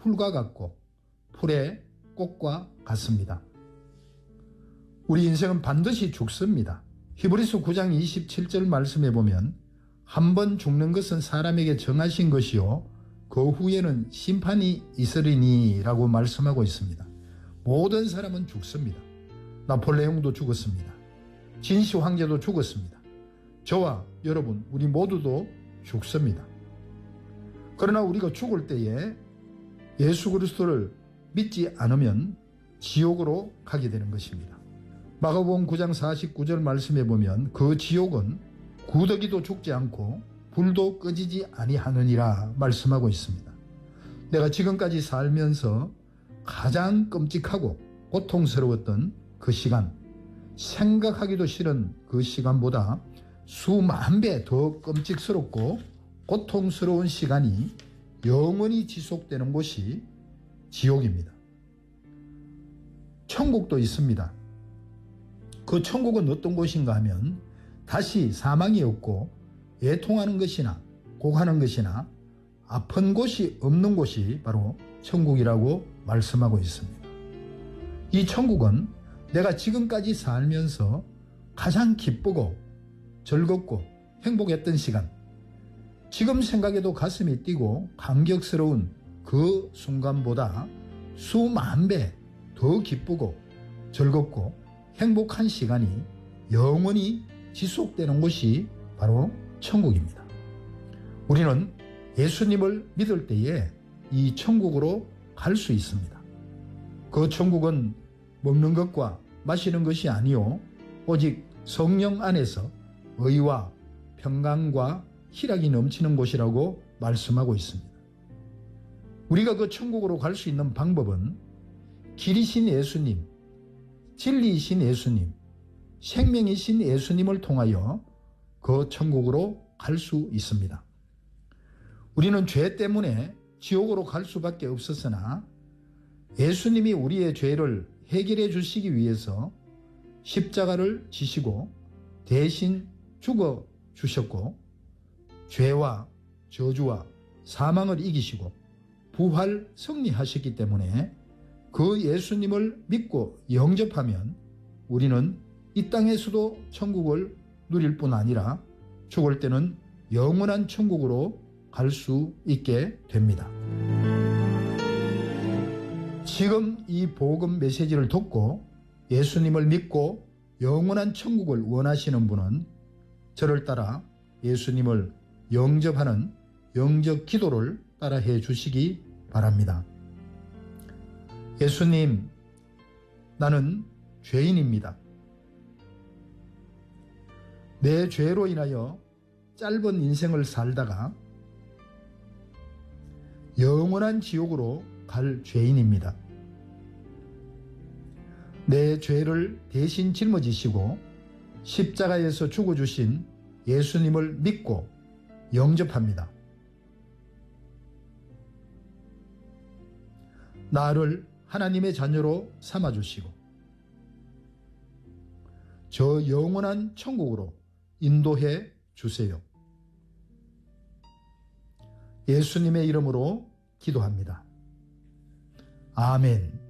풀과 같고 풀의 꽃과 같습니다. 우리 인생은 반드시 죽습니다. 히브리서 9장 27절 말씀에 보면 한 번 죽는 것은 사람에게 정하신 것이요 그 후에는 심판이 있으리니 라고 말씀하고 있습니다. 모든 사람은 죽습니다. 나폴레옹도 죽었습니다. 진시 황제도 죽었습니다. 저와 여러분 우리 모두도 죽습니다. 그러나 우리가 죽을 때에 예수 그리스도를 믿지 않으면 지옥으로 가게 되는 것입니다. 마가복음 9장 49절 말씀에 보면 그 지옥은 구더기도 죽지 않고 불도 꺼지지 아니하느니라 말씀하고 있습니다. 내가 지금까지 살면서 가장 끔찍하고 고통스러웠던 그 시간, 생각하기도 싫은 그 시간보다 수만 배 더 끔찍스럽고 고통스러운 시간이 영원히 지속되는 곳이 지옥입니다. 천국도 있습니다. 그 천국은 어떤 곳인가 하면 다시 사망이 없고 애통하는 것이나 곡하는 것이나 아픈 곳이 없는 곳이 바로 천국이라고 말씀하고 있습니다. 이 천국은 내가 지금까지 살면서 가장 기쁘고 즐겁고 행복했던 시간, 지금 생각해도 가슴이 뛰고 감격스러운 그 순간보다 수만 배 더 기쁘고 즐겁고 행복한 시간이 영원히 지속되는 곳이 바로 천국입니다. 우리는 예수님을 믿을 때에 이 천국으로 갈 수 있습니다. 그 천국은 먹는 것과 마시는 것이 아니요 오직 성령 안에서 의와 평강과 희락이 넘치는 곳이라고 말씀하고 있습니다. 우리가 그 천국으로 갈 수 있는 방법은 길이신 예수님, 진리이신 예수님, 생명이신 예수님을 통하여 그 천국으로 갈 수 있습니다. 우리는 죄 때문에 지옥으로 갈 수밖에 없었으나 예수님이 우리의 죄를 해결해 주시기 위해서 십자가를 지시고 대신 죽어 주셨고 죄와 저주와 사망을 이기시고 부활 승리하셨기 때문에 그 예수님을 믿고 영접하면 우리는 이 땅에서도 천국을 누릴 뿐 아니라 죽을 때는 영원한 천국으로 갈 수 있게 됩니다. 지금 이 복음 메시지를 듣고 예수님을 믿고 영원한 천국을 원하시는 분은 저를 따라 예수님을 영접하는 영접 기도를 따라해 주시기 바랍니다. 예수님, 나는 죄인입니다. 내 죄로 인하여 짧은 인생을 살다가 영원한 지옥으로 갈 죄인입니다. 내 죄를 대신 짊어지시고 십자가에서 죽어주신 예수님을 믿고 영접합니다. 나를 하나님의 자녀로 삼아주시고 저 영원한 천국으로 인도해 주세요. 예수님의 이름으로 기도합니다. 아멘.